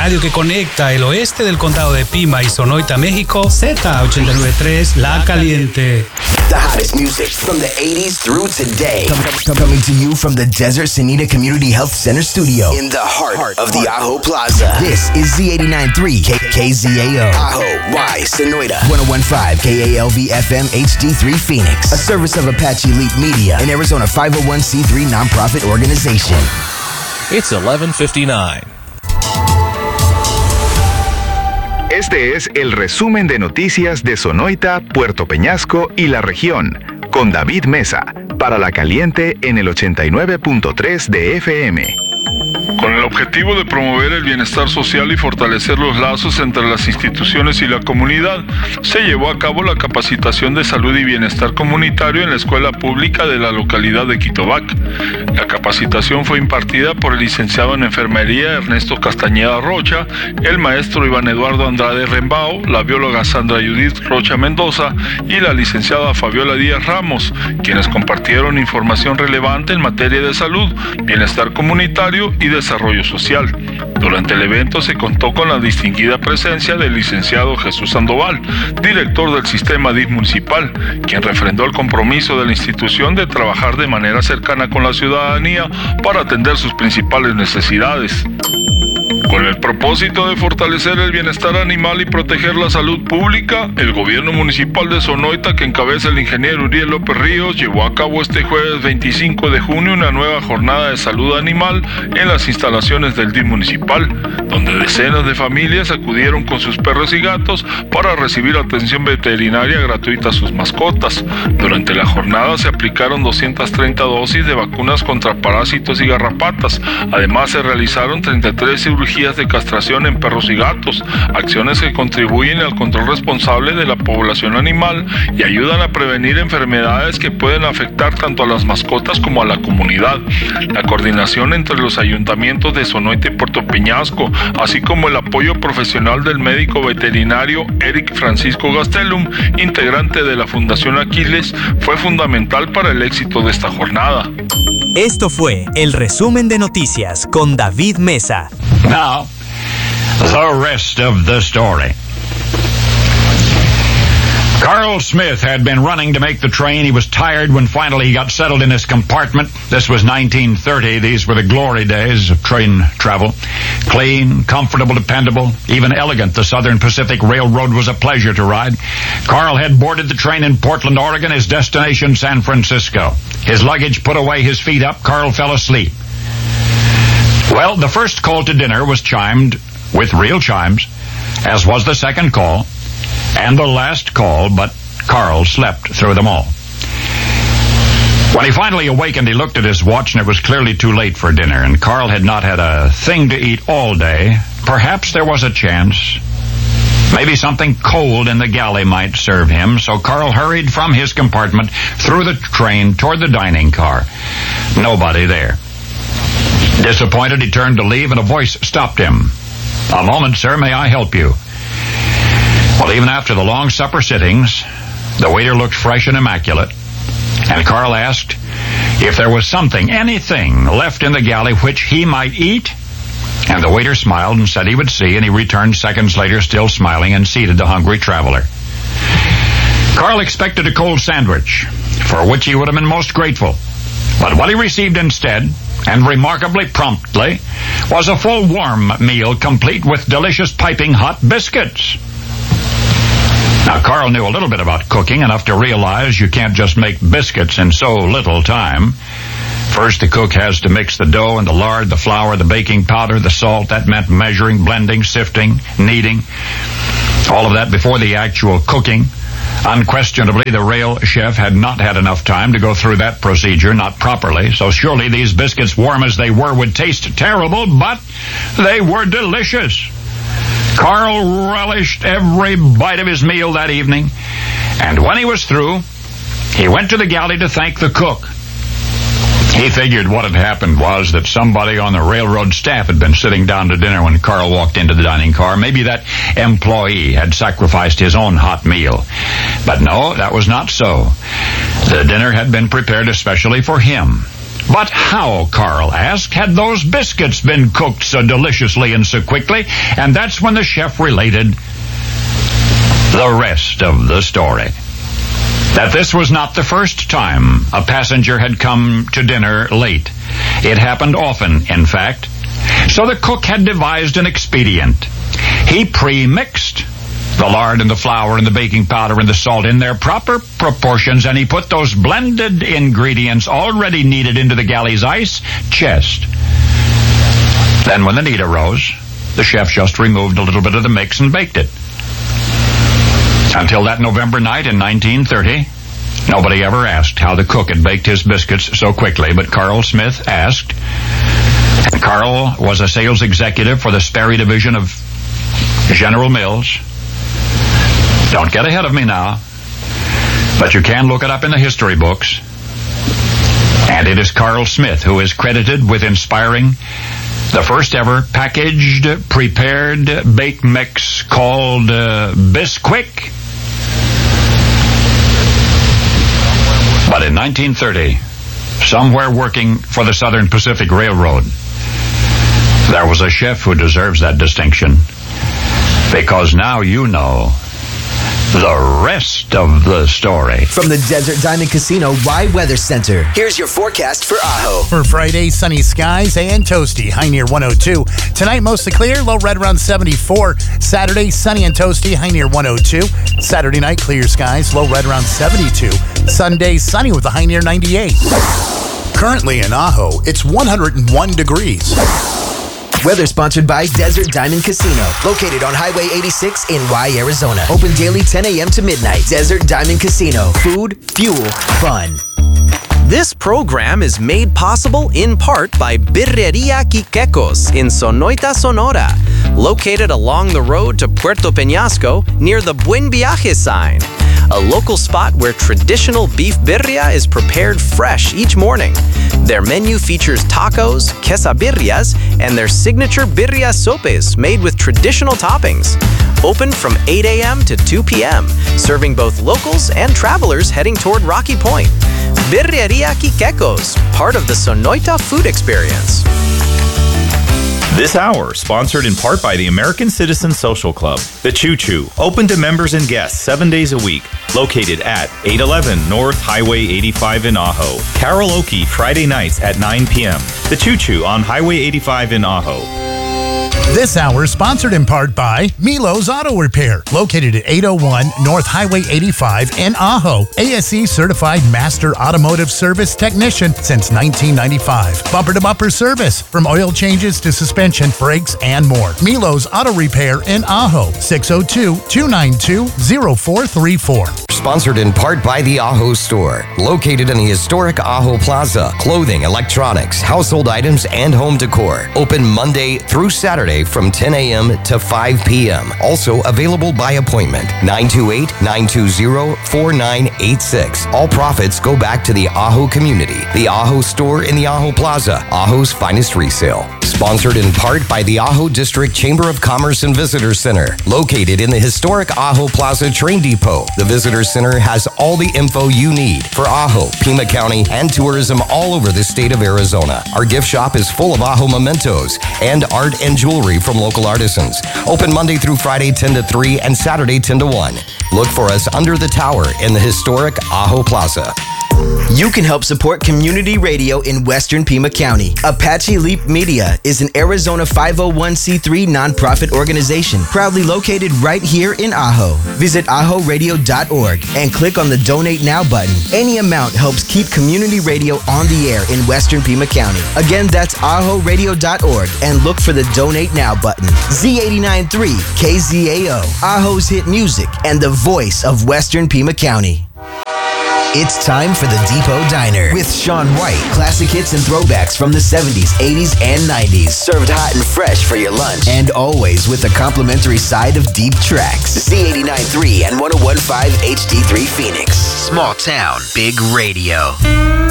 radio que conecta el oeste del condado de Pima y Sonoita, México, Z89.3 La Caliente. The hottest music from the 80s through today. Coming to you from the Desert Sanita Community Health Center studio in the heart of the Ajo Plaza. This is Z89.3 KZAO. Ajo, Y, Sonoita. 101.5 KALV FM HD3 Phoenix. A service of Apache Elite Media, an Arizona 501c3 nonprofit organization. It's 11:59. Este es el resumen de noticias de Sonoita, Puerto Peñasco y la región, con David Mesa, para La Caliente en el 89.3 de FM. Con el objetivo de promover el bienestar social y fortalecer los lazos entre las instituciones y la comunidad, se llevó a cabo la capacitación de salud y bienestar comunitario en la escuela pública de la localidad de Quitobac. La capacitación fue impartida por el licenciado en enfermería Ernesto Castañeda Rocha, el maestro Iván Eduardo Andrade Rembao, la bióloga Sandra Judith Rocha Mendoza y la licenciada Fabiola Díaz Ramos, quienes compartieron información relevante en materia de salud, bienestar comunitario y desarrollo social. Durante el evento se contó con la distinguida presencia del licenciado Jesús Sandoval, director del sistema DIF municipal, quien refrendó el compromiso de la institución de trabajar de manera cercana con la ciudadanía para atender sus principales necesidades. Con el propósito de fortalecer el bienestar animal y proteger la salud pública, el gobierno municipal de Sonoita, que encabeza el ingeniero Uriel López Ríos, llevó a cabo este jueves 25 de junio una nueva jornada de salud animal en las instalaciones del DIF municipal, donde decenas de familias acudieron con sus perros y gatos para recibir atención veterinaria gratuita a sus mascotas. Durante la jornada se aplicaron 230 dosis de vacunas contra parásitos y garrapatas. Además se realizaron 33 cirugías de castración en perros y gatos, acciones que contribuyen al control responsable de la población animal y ayudan a prevenir enfermedades que pueden afectar tanto a las mascotas como a la comunidad. La coordinación entre los ayuntamientos de Sonoita y Puerto Peñasco, así como el apoyo profesional del médico veterinario Eric Francisco Gastelum, integrante de la Fundación Aquiles, fue fundamental para el éxito de esta jornada. Esto fue el resumen de noticias con David Mesa. Now, the rest of the story. Carl Smith had been running to make the train. He was tired when finally he got settled in his compartment. This was 1930. These were the glory days of train travel. Clean, comfortable, dependable, even elegant. The Southern Pacific Railroad was a pleasure to ride. Carl had boarded the train in Portland, Oregon, his destination San Francisco. His luggage put away, his feet up, Carl fell asleep. Well, the first call to dinner was chimed with real chimes, as was the second call, and the last call, but Carl slept through them all. When he finally awakened, he looked at his watch, and it was clearly too late for dinner, and Carl had not had a thing to eat all day. Perhaps there was a chance. Maybe something cold in the galley might serve him, so Carl hurried from his compartment through the train toward the dining car. Nobody there. Disappointed, he turned to leave, and a voice stopped him. "A moment, sir, may I help you?" Well, even after the long supper sittings, the waiter looked fresh and immaculate, and Carl asked if there was something, anything, left in the galley which he might eat, and the waiter smiled and said he would see, and he returned seconds later still smiling and seated the hungry traveler. Carl expected a cold sandwich, for which he would have been most grateful, but what he received instead, and remarkably promptly, was a full warm meal complete with delicious piping hot biscuits. Now, Carl knew a little bit about cooking, enough to realize you can't just make biscuits in so little time. First, the cook has to mix the dough and the lard, the flour, the baking powder, the salt. That meant measuring, blending, sifting, kneading. All of that before the actual cooking. Unquestionably, the rail chef had not had enough time to go through that procedure, not properly, so surely these biscuits, warm as they were, would taste terrible, but they were delicious. Carl relished every bite of his meal that evening, and when he was through, he went to the galley to thank the cook. He figured what had happened was that somebody on the railroad staff had been sitting down to dinner when Carl walked into the dining car. Maybe that employee had sacrificed his own hot meal. But no, that was not so. The dinner had been prepared especially for him. But how, Carl asked, had those biscuits been cooked so deliciously and so quickly? And that's when the chef related the rest of the story. That this was not the first time a passenger had come to dinner late. It happened often, in fact. So the cook had devised an expedient. He pre-mixed the lard and the flour and the baking powder and the salt in their proper proportions, and he put those blended ingredients already needed into the galley's ice chest. Then when the need arose, the chef just removed a little bit of the mix and baked it. Until that November night in 1930, nobody ever asked how the cook had baked his biscuits so quickly, but Carl Smith asked. And Carl was a sales executive for the Sperry division of General Mills. Don't get ahead of me now, but you can look it up in the history books. And it is Carl Smith who is credited with inspiring the first ever packaged, prepared baked mix called Bisquick. But in 1930, somewhere working for the Southern Pacific Railroad, there was a chef who deserves that distinction. Because now you know the rest of the story. From the Desert Diamond Casino Y-Weather Center, here's your forecast for Ajo. For Friday, sunny skies and toasty, high near 102. Tonight, mostly clear, low right around 74. Saturday, sunny and toasty, high near 102. Saturday night, clear skies, low right around 72. Sunday, sunny with a high near 98. Currently in Ajo, it's 101 degrees. Weather sponsored by Desert Diamond Casino, located on Highway 86 in Y, Arizona. Open daily 10 a.m. to midnight. Desert Diamond Casino. Food, fuel, fun. This program is made possible in part by Birreria Quiquecos in Sonoita, Sonora, located along the road to Puerto Peñasco near the Buen Viaje sign, a local spot where traditional beef birria is prepared fresh each morning. Their menu features tacos, quesabirrias, and their signature birria sopes made with traditional toppings. Open from 8 a.m. to 2 p.m., serving both locals and travelers heading toward Rocky Point. Birreria Quiquecos, part of the Sonoita food experience. This hour, sponsored in part by the American Citizen Social Club, The Choo Choo, open to members and guests 7 days a week, located at 811 North Highway 85 in Ajo. Karaoke Friday nights at 9 p.m. The Choo Choo on Highway 85 in Ajo. This hour sponsored in part by Milo's Auto Repair, located at 801 North Highway 85 in Ajo. ASE certified master automotive service technician since 1995. Bumper-to-bumper service, from oil changes to suspension, brakes, and more. Milo's Auto Repair in Ajo, 602-292-0434. Sponsored in part by the Ajo Store, located in the historic Ajo Plaza. Clothing, electronics, household items, and home decor. Open Monday through Saturday from 10 a.m. to 5 p.m. Also available by appointment. 928-920-4986. All profits go back to the Ajo community. The Ajo Store in the Ajo Plaza, Ajo's finest resale. Sponsored in part by the Ajo District Chamber of Commerce and Visitor Center, located in the historic Ajo Plaza Train Depot. The Visitor Center has all the info you need for Ajo, Pima County, and tourism all over the state of Arizona. Our gift shop is full of Ajo mementos and art and jewelry from local artisans. Open Monday through Friday 10 to 3 and Saturday 10 to 1. Look for us under the tower in the historic Ajo Plaza. You can help support community radio in Western Pima County. Apache Leap Media is an Arizona 501c3 nonprofit organization proudly located right here in Ajo. Visit ajoradio.org and click on the Donate Now button. Any amount helps keep community radio on the air in Western Pima County. Again, that's ajoradio.org and look for the Donate Now button. Z89.3 KZAO, Ajo's hit music and the voice of Western Pima County. It's time for the Depot Diner with Sean White. Classic hits and throwbacks from the 70s, 80s, and 90s. Served hot and fresh for your lunch. And always with a complimentary side of deep tracks. Z89.3 and 101.5 HD3 Phoenix. Small town, big radio.